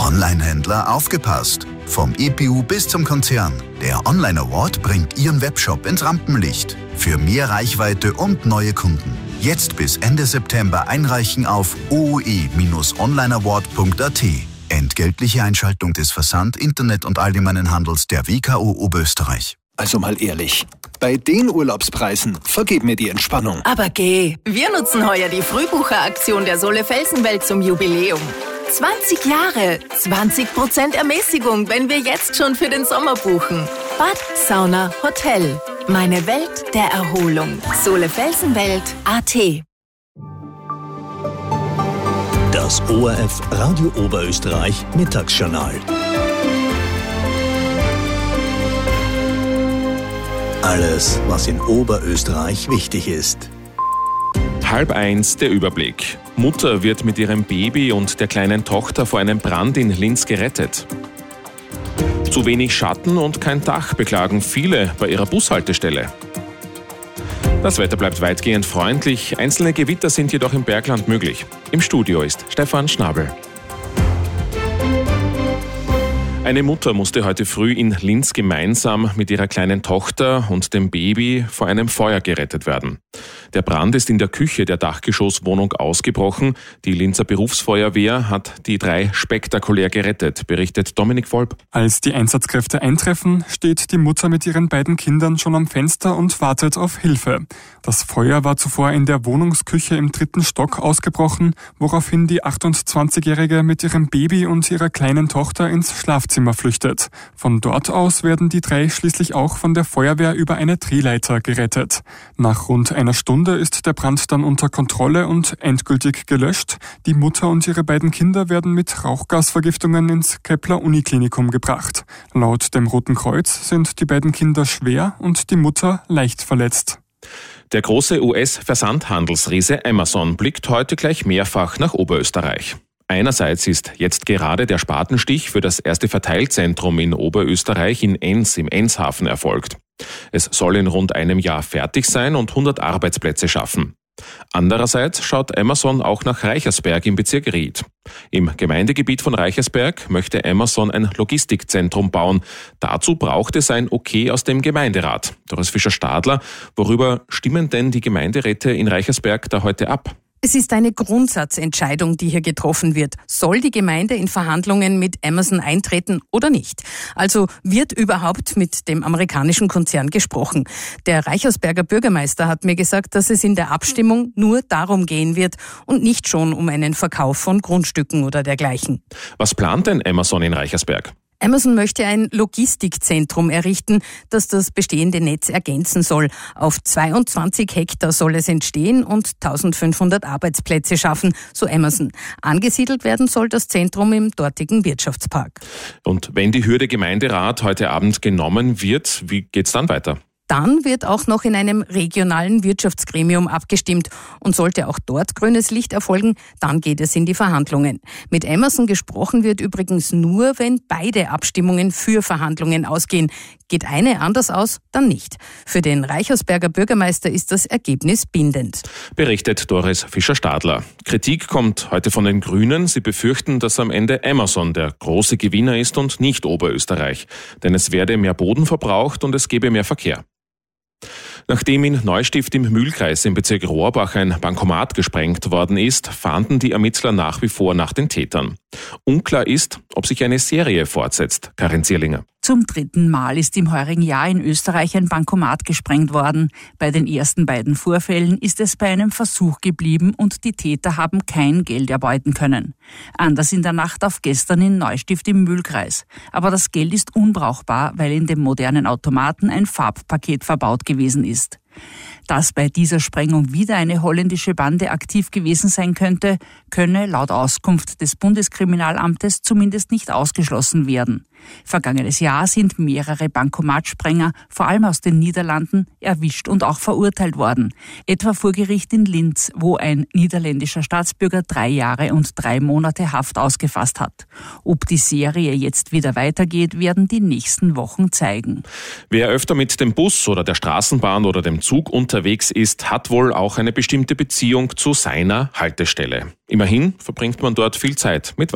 Online-Händler, aufgepasst! Vom EPU bis zum Konzern. Der Online Award bringt Ihren Webshop ins Rampenlicht. Für mehr Reichweite und neue Kunden. Jetzt bis Ende September einreichen auf ooe-onlineaward.at. Entgeltliche Einschaltung des Versand-, Internet- und Allgemeinen Handels der WKO Oberösterreich. Also mal ehrlich, bei den Urlaubspreisen vergeht mir die Entspannung. Aber geh, wir nutzen heuer die Frühbucheraktion der Sohle Felsenwelt zum Jubiläum. 20 Jahre, 20% Ermäßigung, wenn wir jetzt schon für den Sommer buchen. Bad, Sauna, Hotel. Meine Welt der Erholung. Sohle-Felsenwelt.at. Das ORF Radio Oberösterreich Mittagsjournal. Alles, was in Oberösterreich wichtig ist. 12:30 der Überblick. Mutter wird mit ihrem Baby und der kleinen Tochter vor einem Brand in Linz gerettet. Zu wenig Schatten und kein Dach beklagen viele bei ihrer Bushaltestelle. Das Wetter bleibt weitgehend freundlich, einzelne Gewitter sind jedoch im Bergland möglich. Im Studio ist Stefan Schnabel. Eine Mutter musste heute früh in Linz gemeinsam mit ihrer kleinen Tochter und dem Baby vor einem Feuer gerettet werden. Der Brand ist in der Küche der Dachgeschosswohnung ausgebrochen. Die Linzer Berufsfeuerwehr hat die 3 spektakulär gerettet, berichtet Dominik Volp. Als die Einsatzkräfte eintreffen, steht die Mutter mit ihren beiden Kindern schon am Fenster und wartet auf Hilfe. Das Feuer war zuvor in der Wohnungsküche im 3. Stock ausgebrochen, woraufhin die 28-Jährige mit ihrem Baby und ihrer kleinen Tochter ins Schlafzimmer flüchtet. Von dort aus werden die 3 schließlich auch von der Feuerwehr über eine Drehleiter gerettet. Nach rund einer Stunde ist der Brand dann unter Kontrolle und endgültig gelöscht. Die Mutter und ihre beiden Kinder werden mit Rauchgasvergiftungen ins Kepler-Uniklinikum gebracht. Laut dem Roten Kreuz sind die beiden Kinder schwer und die Mutter leicht verletzt. Der große US-Versandhandelsriese Amazon blickt heute gleich mehrfach nach Oberösterreich. Einerseits ist jetzt gerade der Spatenstich für das erste Verteilzentrum in Oberösterreich in Enns im Ennshafen erfolgt. Es soll in rund einem Jahr fertig sein und 100 Arbeitsplätze schaffen. Andererseits schaut Amazon auch nach Reichersberg im Bezirk Ried. Im Gemeindegebiet von Reichersberg möchte Amazon ein Logistikzentrum bauen. Dazu braucht es ein Okay aus dem Gemeinderat. Doris Fischer-Stadler, worüber stimmen denn die Gemeinderäte in Reichersberg da heute ab? Es ist eine Grundsatzentscheidung, die hier getroffen wird. Soll die Gemeinde in Verhandlungen mit Amazon eintreten oder nicht? Also wird überhaupt mit dem amerikanischen Konzern gesprochen? Der Reichersberger Bürgermeister hat mir gesagt, dass es in der Abstimmung nur darum gehen wird und nicht schon um einen Verkauf von Grundstücken oder dergleichen. Was plant denn Amazon in Reichersberg? Amazon möchte ein Logistikzentrum errichten, das das bestehende Netz ergänzen soll. Auf 22 Hektar soll es entstehen und 1500 Arbeitsplätze schaffen, so Amazon. Angesiedelt werden soll das Zentrum im dortigen Wirtschaftspark. Und wenn die Hürde Gemeinderat heute Abend genommen wird, wie geht's dann weiter? Dann wird auch noch in einem regionalen Wirtschaftsgremium abgestimmt und sollte auch dort grünes Licht erfolgen, dann geht es in die Verhandlungen. Mit Amazon gesprochen wird übrigens nur, wenn beide Abstimmungen für Verhandlungen ausgehen. Geht eine anders aus, dann nicht. Für den Reichersberger Bürgermeister ist das Ergebnis bindend. Berichtet Doris Fischer-Stadler. Kritik kommt heute von den Grünen. Sie befürchten, dass am Ende Amazon der große Gewinner ist und nicht Oberösterreich. Denn es werde mehr Boden verbraucht und es gebe mehr Verkehr. Nachdem in Neustift im Mühlkreis im Bezirk Rohrbach ein Bankomat gesprengt worden ist, fahnden die Ermittler nach wie vor nach den Tätern. Unklar ist, ob sich eine Serie fortsetzt. Karin Zierlinger. Zum 3. Mal ist im heurigen Jahr in Österreich ein Bankomat gesprengt worden. Bei den ersten beiden Vorfällen ist es bei einem Versuch geblieben und die Täter haben kein Geld erbeuten können. Anders in der Nacht auf gestern in Neustift im Mühlkreis. Aber das Geld ist unbrauchbar, weil in dem modernen Automaten ein Farbpaket verbaut gewesen ist. Dass bei dieser Sprengung wieder eine holländische Bande aktiv gewesen sein könnte, könne laut Auskunft des Bundeskriminalamtes zumindest nicht ausgeschlossen werden. Vergangenes Jahr sind mehrere Bankomatsprenger, vor allem aus den Niederlanden, erwischt und auch verurteilt worden. Etwa vor Gericht in Linz, wo ein niederländischer Staatsbürger 3 Jahre und 3 Monate Haft ausgefasst hat. Ob die Serie jetzt wieder weitergeht, werden die nächsten Wochen zeigen. Wer öfter mit dem Bus oder der Straßenbahn oder dem Zug unterwegs ist, hat wohl auch eine bestimmte Beziehung zu seiner Haltestelle. Immerhin verbringt man dort viel Zeit mit Warten.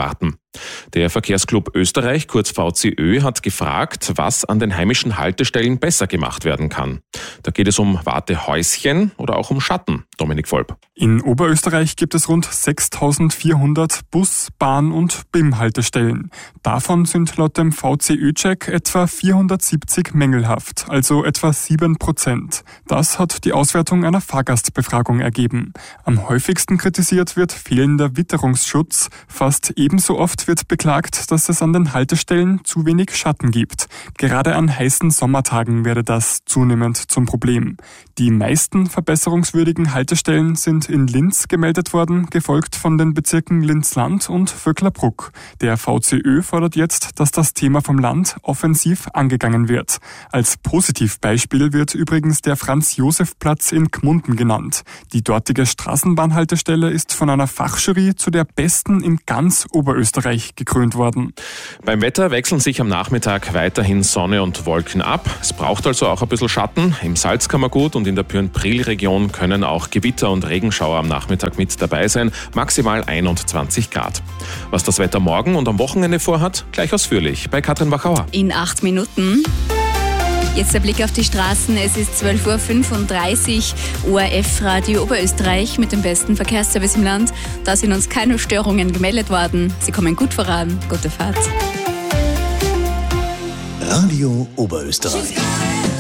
Der Verkehrsclub Österreich, kurz VCÖ, hat gefragt, was an den heimischen Haltestellen besser gemacht werden kann. Da geht es um Wartehäuschen oder auch um Schatten. Dominik Volp. In Oberösterreich gibt es rund 6.400 Bus-, Bahn- und BIM-Haltestellen. Davon sind laut dem VCÖ-Check etwa 470 mängelhaft, also etwa 7%. Das hat die Auswertung einer Fahrgastbefragung ergeben. Am häufigsten kritisiert wird fehlender Witterungsschutz. Fast ebenso oft wird beklagt, dass es an den Haltestellen zu wenig Schatten gibt. Gerade an heißen Sommertagen werde das zunehmend zum Problem. Die meisten verbesserungswürdigen Haltestellen sind in Linz gemeldet worden, gefolgt von den Bezirken Linz-Land und Vöcklerbruck. Der VCÖ fordert jetzt, dass das Thema vom Land offensiv angegangen wird. Als Positivbeispiel wird übrigens der Franz-Josef-Platz in Gmunden genannt. Die dortige Straßenbahnhaltestelle ist von einer Fachjury zu der besten in ganz Oberösterreich gekrönt worden. Beim Wetter wechseln sich am Nachmittag weiterhin Sonne und Wolken ab. Es braucht also auch ein bisschen Schatten. Im Salzkammergut und in der Pyrenpriel-Region können auch Gewitter und Regenschauer am Nachmittag mit dabei sein. Maximal 21 Grad. Was das Wetter morgen und am Wochenende vorhat, gleich ausführlich bei Katrin Wachauer. In 8 Minuten. Jetzt der Blick auf die Straßen. Es ist 12.35 Uhr. ORF-Radio Oberösterreich mit dem besten Verkehrsservice im Land. Da sind uns keine Störungen gemeldet worden. Sie kommen gut voran. Gute Fahrt. Radio Oberösterreich.